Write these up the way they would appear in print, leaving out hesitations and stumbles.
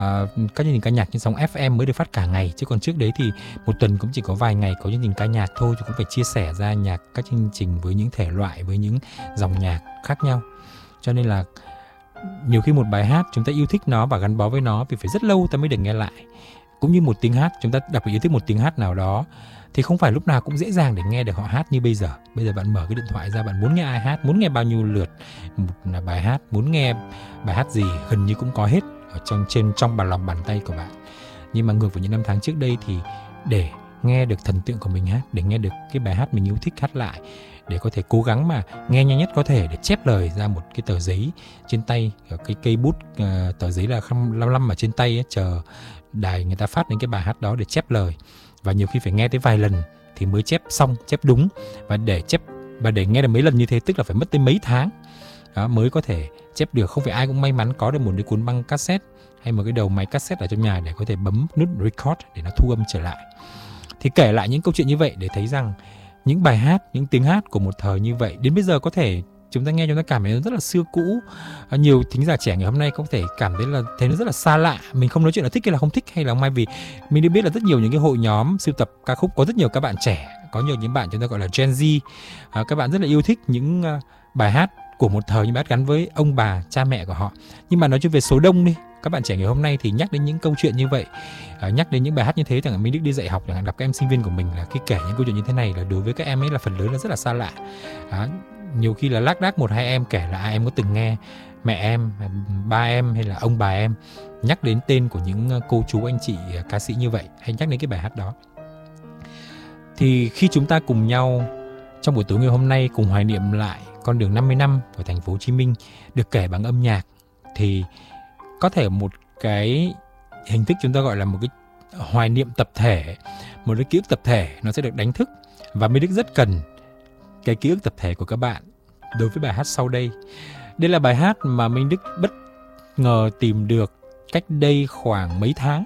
Các chương trình ca nhạc trên sóng FM mới được phát cả ngày, chứ còn trước đấy thì một tuần cũng chỉ có vài ngày có chương trình ca nhạc thôi, thì cũng phải chia sẻ ra nhạc các chương trình với những thể loại, với những dòng nhạc khác nhau. Cho nên là nhiều khi một bài hát chúng ta yêu thích nó và gắn bó với nó vì phải rất lâu ta mới được nghe lại. Cũng như một tiếng hát, chúng ta đặc biệt yêu thích một tiếng hát nào đó thì không phải lúc nào cũng dễ dàng để nghe được họ hát như bây giờ. Bây giờ bạn mở cái điện thoại ra, bạn muốn nghe ai hát, muốn nghe bao nhiêu lượt một bài hát, muốn nghe bài hát gì gần như cũng có hết ở trong lòng bàn tay của bạn. Nhưng mà ngược với những năm tháng trước đây thì để nghe được thần tượng của mình hát, để nghe được cái bài hát mình yêu thích hát lại, để có thể cố gắng mà nghe nhanh nhất có thể để chép lời ra một cái tờ giấy trên tay, cái cây bút, tờ giấy là lăm ở trên tay ấy, chờ đài người ta phát đến cái bài hát đó để chép lời. Và nhiều khi phải nghe tới vài lần thì mới chép xong, chép đúng. Và để nghe được mấy lần như thế tức là phải mất tới mấy tháng đó, mới có thể chép được. Không phải ai cũng may mắn có được một cái cuốn băng cassette hay một cái đầu máy cassette ở trong nhà để có thể bấm nút record để nó thu âm trở lại. Thì kể lại những câu chuyện như vậy để thấy rằng những bài hát, những tiếng hát của một thời như vậy đến bây giờ có thể chúng ta nghe chúng ta cảm thấy nó rất là xưa cũ. Nhiều thính giả trẻ ngày hôm nay có thể cảm thấy nó rất là xa lạ. Mình không nói chuyện là thích hay là không thích hay là không, vì mình được biết là rất nhiều những cái hội nhóm sưu tập ca khúc, có rất nhiều các bạn trẻ, có nhiều những bạn chúng ta gọi là Gen Z, các bạn rất là yêu thích những bài hát của một thời, những bài hát gắn với ông bà cha mẹ của họ. Nhưng mà nói chuyện về số đông đi, các bạn trẻ ngày hôm nay thì nhắc đến những câu chuyện như vậy, nhắc đến những bài hát như thế, chẳng hạn Minh Đức đi dạy học, chẳng hạn gặp các em sinh viên của mình là khi kể những câu chuyện như thế này là đối với các em ấy là phần lớn là rất là xa lạ. Nhiều khi là lác đác một hai em kể là em có từng nghe mẹ em, ba em hay là ông bà em nhắc đến tên của những cô chú anh chị ca sĩ như vậy, hay nhắc đến cái bài hát đó. Thì khi chúng ta cùng nhau trong buổi tối ngày hôm nay cùng hoài niệm lại con đường 50 năm của thành phố Hồ Chí Minh được kể bằng âm nhạc, thì có thể một cái hình thức chúng ta gọi là một cái hoài niệm tập thể, một cái ký ức tập thể nó sẽ được đánh thức. Và Minh Đức rất cần cái ký ức tập thể của các bạn đối với bài hát sau đây. Đây là bài hát mà Minh Đức bất ngờ tìm được cách đây khoảng mấy tháng,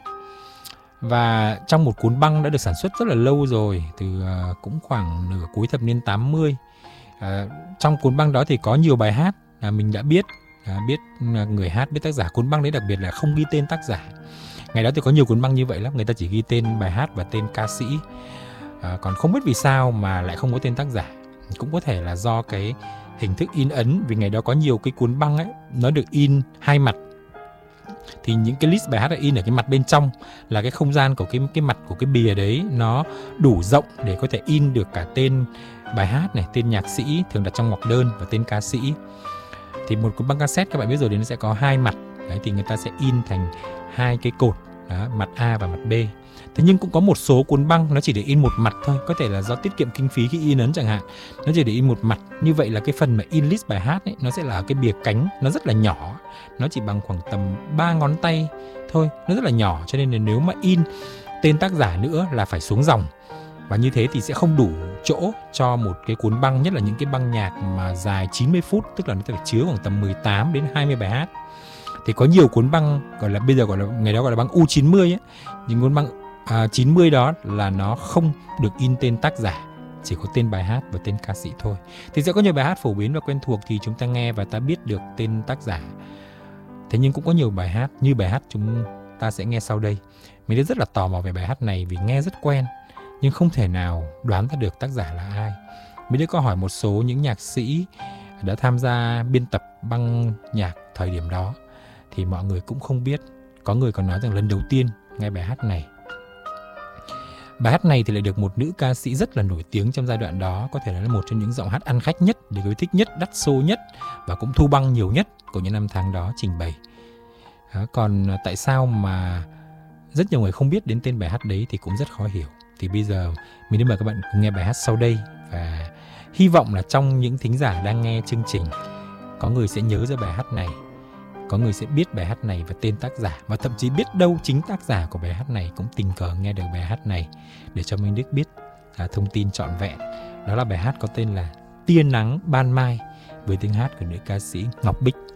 và trong một cuốn băng đã được sản xuất rất là lâu rồi, từ cũng khoảng nửa cuối thập niên 80. Trong cuốn băng đó thì có nhiều bài hát mình đã biết người hát, biết tác giả. Cuốn băng đấy đặc biệt là không ghi tên tác giả. Ngày đó thì có nhiều cuốn băng như vậy lắm, người ta chỉ ghi tên bài hát và tên ca sĩ, còn không biết vì sao mà lại không có tên tác giả. Cũng có thể là do cái hình thức in ấn, vì ngày đó có nhiều cái cuốn băng ấy nó được in hai mặt, thì những cái list bài hát là in ở cái mặt bên trong, là cái không gian của cái mặt của cái bìa đấy nó đủ rộng để có thể in được cả tên bài hát này, tên nhạc sĩ thường đặt trong ngoặc đơn và tên ca sĩ. Thì một cuốn băng cassette các bạn biết rồi thì nó sẽ có hai mặt đấy, thì người ta sẽ in thành hai cái cột đó, mặt A và mặt B. Thế nhưng cũng có một số cuốn băng nó chỉ để in một mặt thôi, có thể là do tiết kiệm kinh phí khi in ấn chẳng hạn, nó chỉ để in một mặt. Như vậy là cái phần mà in list bài hát ấy, nó sẽ là cái bìa cánh, nó rất là nhỏ, nó chỉ bằng khoảng tầm 3 ngón tay thôi, nó rất là nhỏ, cho nên là nếu mà in tên tác giả nữa là phải xuống dòng. Và như thế thì sẽ không đủ chỗ cho một cái cuốn băng, nhất là những cái băng nhạc mà dài 90 phút, tức là nó phải chứa khoảng tầm 18 đến 20 bài hát. Thì có nhiều cuốn băng bây giờ ngày đó gọi là băng U90 ấy, những cuốn băng 90 đó là nó không được in tên tác giả, chỉ có tên bài hát và tên ca sĩ thôi. Thì sẽ có nhiều bài hát phổ biến và quen thuộc thì chúng ta nghe và ta biết được tên tác giả. Thế nhưng cũng có nhiều bài hát như bài hát chúng ta sẽ nghe sau đây. Mình rất là tò mò về bài hát này vì nghe rất quen, nhưng không thể nào đoán ra được tác giả là ai. Mình có hỏi một số những nhạc sĩ đã tham gia biên tập băng nhạc thời điểm đó, thì mọi người cũng không biết. Có người còn nói rằng lần đầu tiên nghe bài hát này. Bài hát này thì lại được một nữ ca sĩ rất là nổi tiếng trong giai đoạn đó, có thể là một trong những giọng hát ăn khách nhất, được yêu thích nhất, đắt xô nhất và cũng thu băng nhiều nhất của những năm tháng đó trình bày. Còn tại sao mà rất nhiều người không biết đến tên bài hát đấy thì cũng rất khó hiểu. Thì bây giờ mình đến mời các bạn cùng nghe bài hát sau đây, và hy vọng là trong những thính giả đang nghe chương trình có người sẽ nhớ ra bài hát này, có người sẽ biết bài hát này và tên tác giả, và thậm chí biết đâu chính tác giả của bài hát này cũng tình cờ nghe được bài hát này để cho Minh Đức biết thông tin trọn vẹn. Đó là bài hát có tên là Tia Nắng Ban Mai với tiếng hát của nữ ca sĩ Ngọc Bích.